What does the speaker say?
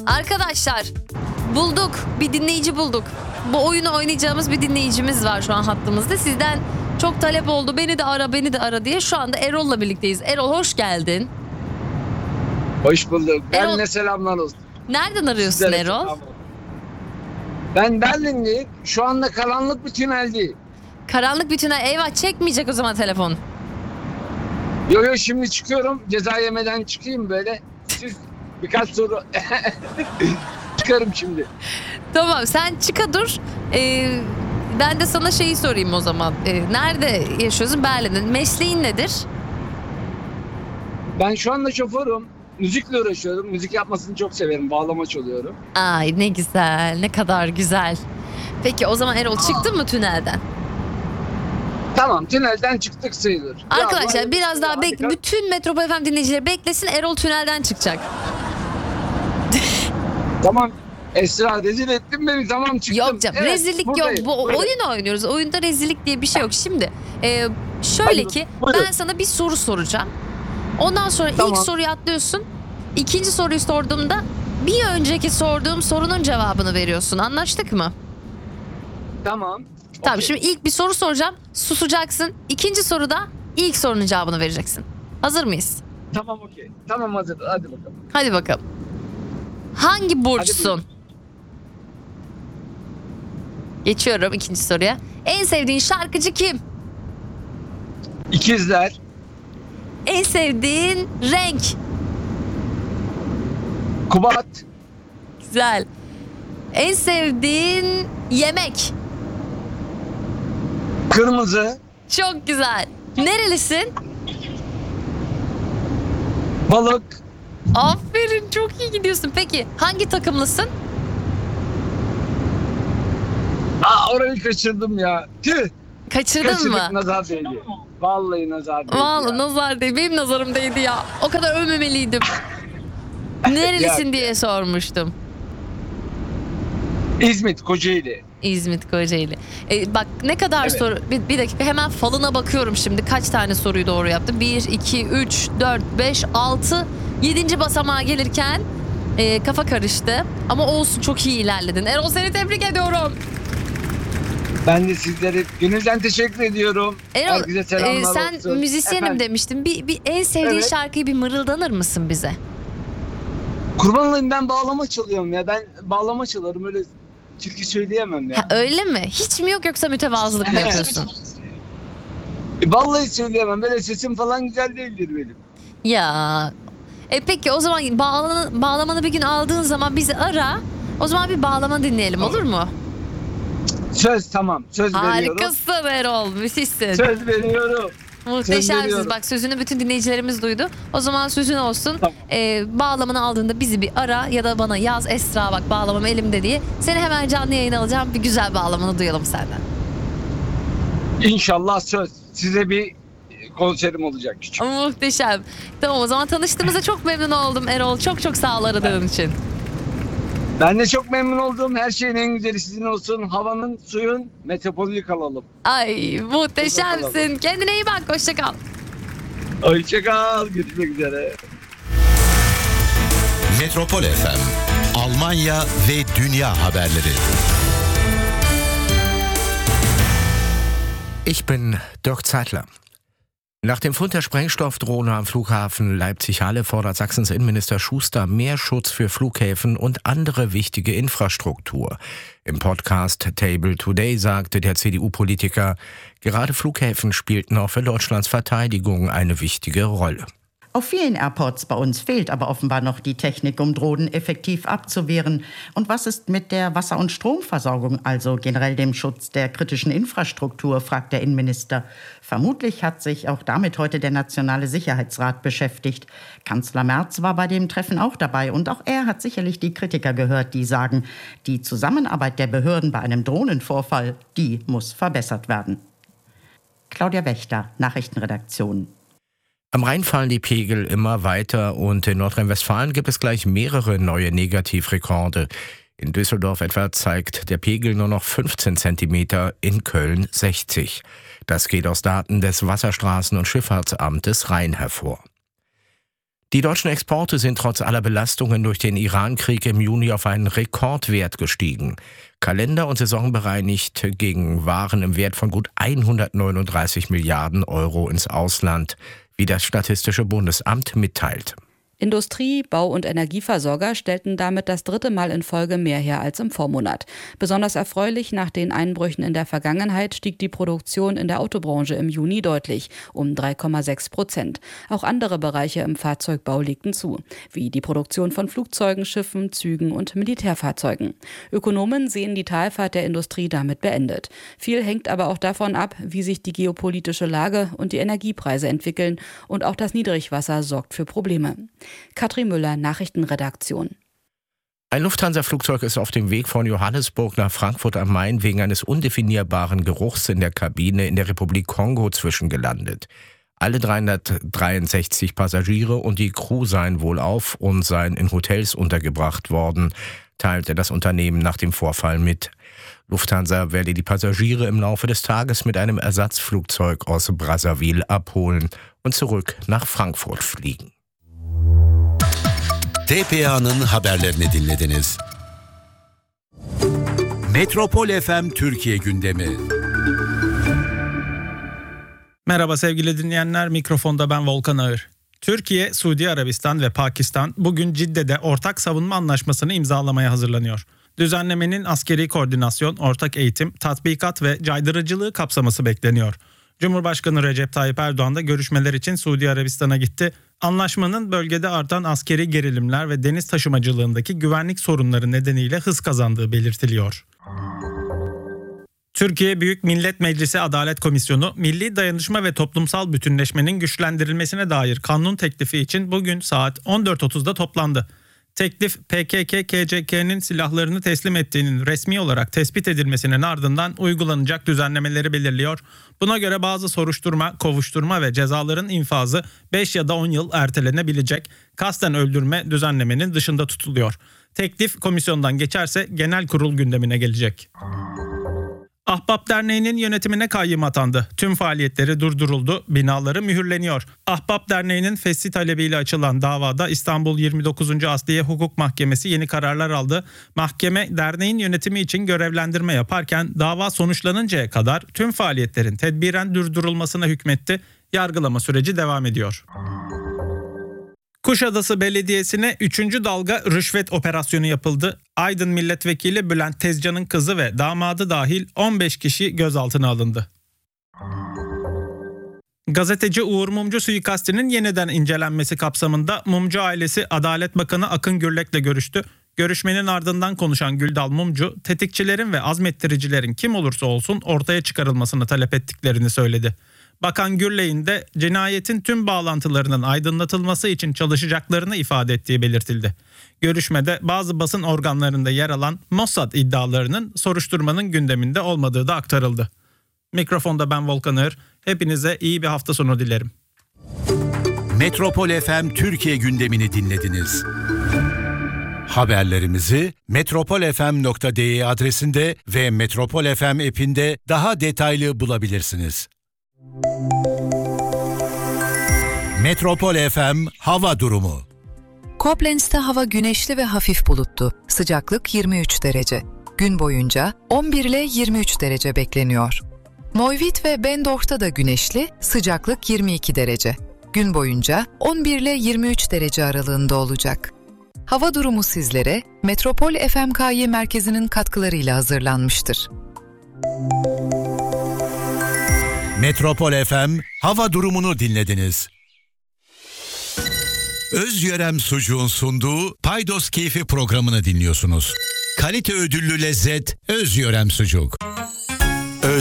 Arkadaşlar bulduk. Bir dinleyici bulduk. Bu oyunu oynayacağımız bir dinleyicimiz var şu an hattımızda. Sizden çok talep oldu. Beni de ara diye. Şu anda Erol'la birlikteyiz. Erol hoş geldin. Hoş bulduk. Erol, Benle selamlar olsun. nereden arıyorsun Sizlere Erol? selam olsun. Ben Berlin'deyim. Şu anda karanlık bir tüneldeyim. Karanlık bütüne eyvah çekmeyecek o zaman telefon. Yo şimdi çıkıyorum. Ceza yemeden çıkayım böyle. Siz birkaç soru çıkarım şimdi. Tamam sen çıka dur. Ben de sana şeyi sorayım o zaman. Nerede yaşıyorsun? Berlin'de. Mesleğin nedir? Ben şu anda şoförüm. Müzikle uğraşıyorum. Müzik yapmasını çok severim. Bağlama çalıyorum. Ay ne güzel, ne kadar güzel. Peki o zaman Erol çıktın mı tünelden? Tamam, tünelden çıktık sayılır. Arkadaşlar Ya, biraz daha bütün Metropol FM dinleyicileri beklesin, Erol tünelden çıkacak. Tamam. Esra rezil ettin beni, tamam çıktım. Yok canım, Evet, rezillik buradayım, yok. Bu buradayım. oyun oynuyoruz. Oyunda rezillik diye bir şey yok. Şimdi şöyle Hadi, ki buyurun. ben sana bir soru soracağım. Ondan sonra Tamam. ilk soruyu atlıyorsun. İkinci soruyu sorduğumda bir önceki sorduğum sorunun cevabını veriyorsun. Anlaştık mı? Tamam. Tamam, Okey. şimdi ilk bir soru soracağım. Susacaksın. İkinci soruda ilk sorunun cevabını vereceksin. Hazır mıyız? Tamam okey. Tamam hazır. Hadi bakalım. Hadi bakalım. Hangi burçsun? buyurun. Geçiyorum ikinci soruya. En sevdiğin şarkıcı kim? İkizler. En sevdiğin renk? Kubat. Güzel. En sevdiğin yemek? Kırmızı. Çok güzel. Nerelisin? Balık. Aferin, çok iyi gidiyorsun. Peki hangi takımlısın? Orayı kaçırdım ya. Tüh. Kaçırdın Kaçırdık, mı? nazar değdi. Vallahi nazar değdi Vallahi ya. nazar değil. Benim nazarım değdi ya. O kadar övmemeliydim. Nerelisin Ya. diye sormuştum. İzmit, Kocaeli. İzmit, Kocaeli. Bak ne kadar Evet. soru. Bir dakika, hemen falına bakıyorum şimdi. Kaç tane soruyu doğru yaptım? 1, 2, 3, 4, 5, 6. 7. basamağa gelirken kafa karıştı. Ama olsun, çok iyi ilerledin. Erol, seni tebrik ediyorum. Ben de sizlere gönülden teşekkür ediyorum. Erol, Herkese selamlar sen olsun. müzisyenim Efendim, demiştin. Bir en sevdiğin Evet. şarkıyı bir mırıldanır mısın bize? kurban olayım, ben bağlama çalıyorum ya. Ben bağlama çalarım, öyle türkü söyleyemem ya. Ha, öyle mi? Hiç mi yok, yoksa mütevazılık mı yapıyorsun? Vallahi söyleyemem. Böyle sesim falan güzel değildir benim. Ya. Peki o zaman bağlamanı bir gün aldığın zaman bizi ara. O zaman bir bağlama dinleyelim, olur mu? Söz, tamam. Söz veriyorum. Harikasın Erol, müthişsin. Söz veriyorum. Söz Muhteşemsiz. veriyorum. Bak, sözünü bütün dinleyicilerimiz duydu. O zaman sözün olsun. Tamam. Bağlamanı aldığında bizi bir ara ya da bana yaz, Esra bak bağlamam elimde diye. Seni hemen canlı yayına alacağım. Bir güzel bağlamanı duyalım senden. İnşallah söz. Size bir konserim olacak küçük. Muhteşem. Tamam, o zaman tanıştığımıza çok memnun oldum Erol. Çok çok sağ ol aradığın için. Ben de çok memnun oldum. Her şeyin en güzeli sizin olsun. Havanın, suyun, metropolü kalalım. Ay muhteşemsin. Kendine iyi bak. Hoşça kal. Hoşça kal. Görüşmek üzere. Metropol FM, Almanya ve dünya haberleri. Ich bin Dirk Zeitler. Nach dem Fund der Sprengstoffdrohne am Flughafen Leipzig-Halle fordert Sachsens Innenminister Schuster mehr Schutz für Flughäfen und andere wichtige Infrastruktur. Im Podcast Table Today sagte der CDU-Politiker, gerade Flughäfen spielten auch für Deutschlands Verteidigung eine wichtige Rolle. Auf vielen Airports bei uns fehlt aber offenbar noch die Technik, um Drohnen effektiv abzuwehren. Und was ist mit der Wasser- und Stromversorgung, also generell dem Schutz der kritischen Infrastruktur, fragt der Innenminister. Vermutlich hat sich auch damit heute der Nationale Sicherheitsrat beschäftigt. Kanzler Merz war bei dem Treffen auch dabei und auch er hat sicherlich die Kritiker gehört, die sagen, die Zusammenarbeit der Behörden bei einem Drohnenvorfall, die muss verbessert werden. Claudia Wächter, Nachrichtenredaktion. Am Rhein fallen die Pegel immer weiter und in Nordrhein-Westfalen gibt es gleich mehrere neue Negativrekorde. In Düsseldorf etwa zeigt der Pegel nur noch 15 Zentimeter, in Köln 60. Das geht aus Daten des Wasserstraßen- und Schifffahrtsamtes Rhein hervor. Die deutschen Exporte sind trotz aller Belastungen durch den Iran-Krieg im Juni auf einen Rekordwert gestiegen. Kalender- und saisonbereinigt gingen Waren im Wert von gut 139 Milliarden Euro ins Ausland, wie das Statistische Bundesamt mitteilt. Industrie-, Bau- und Energieversorger stellten damit das 3. Mal in Folge mehr her als im Vormonat. Besonders erfreulich, nach den Einbrüchen in der Vergangenheit stieg die Produktion in der Autobranche im Juni deutlich, um 3,6%. Auch andere Bereiche im Fahrzeugbau legten zu, wie die Produktion von Flugzeugen, Schiffen, Zügen und Militärfahrzeugen. Ökonomen sehen die Talfahrt der Industrie damit beendet. Viel hängt aber auch davon ab, wie sich die geopolitische Lage und die Energiepreise entwickeln, und auch das Niedrigwasser sorgt für Probleme. Katrin Müller, Nachrichtenredaktion. Ein Lufthansa-Flugzeug ist auf dem Weg von Johannesburg nach Frankfurt am Main wegen eines undefinierbaren Geruchs in der Kabine in der Republik Kongo zwischengelandet. Alle 363 Passagiere und die Crew seien wohlauf und seien in Hotels untergebracht worden, teilte das Unternehmen nach dem Vorfall mit. Lufthansa werde die Passagiere im Laufe des Tages mit einem Ersatzflugzeug aus Brazzaville abholen und zurück nach Frankfurt fliegen. TPA'nın haberlerini dinlediniz. Metropol FM Türkiye gündemi. Merhaba sevgili dinleyenler, mikrofonda ben Volkan Ağır. Türkiye, Suudi Arabistan ve Pakistan bugün Cidde'de ortak savunma anlaşmasını imzalamaya hazırlanıyor. Düzenlemenin askeri koordinasyon, ortak eğitim, tatbikat ve caydırıcılığı kapsaması bekleniyor. Cumhurbaşkanı Recep Tayyip Erdoğan da görüşmeler için Suudi Arabistan'a gitti. Anlaşmanın bölgede artan askeri gerilimler ve deniz taşımacılığındaki güvenlik sorunları nedeniyle hız kazandığı belirtiliyor. Türkiye Büyük Millet Meclisi Adalet Komisyonu, milli dayanışma ve toplumsal bütünleşmenin güçlendirilmesine dair kanun teklifi için bugün saat 14.30'da toplandı. Teklif, PKK-KCK'nin silahlarını teslim ettiğinin resmi olarak tespit edilmesinin ardından uygulanacak düzenlemeleri belirliyor. Buna göre bazı soruşturma, kovuşturma ve cezaların infazı 5 ya da 10 yıl ertelenebilecek. Kasten öldürme düzenlemenin dışında tutuluyor. Teklif komisyondan geçerse genel kurul gündemine gelecek. Ahbap Derneği'nin yönetimine kayyım atandı. Tüm faaliyetleri durduruldu, binaları mühürleniyor. Ahbap Derneği'nin fesli talebiyle açılan davada İstanbul 29. Asliye Hukuk Mahkemesi yeni kararlar aldı. Mahkeme derneğin yönetimi için görevlendirme yaparken dava sonuçlanıncaya kadar tüm faaliyetlerin tedbiren durdurulmasına hükmetti. Yargılama süreci devam ediyor. Kuşadası Belediyesi'ne 3. dalga rüşvet operasyonu yapıldı. Aydın Milletvekili Bülent Tezcan'ın kızı ve damadı dahil 15 kişi gözaltına alındı. Gazeteci Uğur Mumcu suikastinin yeniden incelenmesi kapsamında Mumcu ailesi Adalet Bakanı Akın Gürlek'le görüştü. Görüşmenin ardından konuşan Güldal Mumcu, tetikçilerin ve azmettiricilerin kim olursa olsun ortaya çıkarılmasını talep ettiklerini söyledi. Bakan Gürlek'in de cinayetin tüm bağlantılarının aydınlatılması için çalışacaklarını ifade ettiği belirtildi. Görüşmede bazı basın organlarında yer alan Mossad iddialarının soruşturmanın gündeminde olmadığı da aktarıldı. Mikrofonda ben Volkan Ağır. Hepinize iyi bir hafta sonu dilerim. Metropol FM Türkiye gündemini dinlediniz. Haberlerimizi metropolfm.de adresinde ve Metropol FM app'inde daha detaylı bulabilirsiniz. Metropol FM hava durumu. Koblenz'te hava güneşli ve hafif bulutlu. Sıcaklık 23 derece. Gün boyunca 11 ile 23 derece bekleniyor. Neuwied ve Bendorf'ta da güneşli, sıcaklık 22 derece. Gün boyunca 11 ile 23 derece aralığında olacak. Hava durumu sizlere Metropol FMKY merkezinin katkılarıyla hazırlanmıştır. Metropol FM hava durumunu dinlediniz. Özyörem Sucuğun sunduğu Paydos Keyfi programını dinliyorsunuz. Kalite ödüllü lezzet Özyörem Sucuk.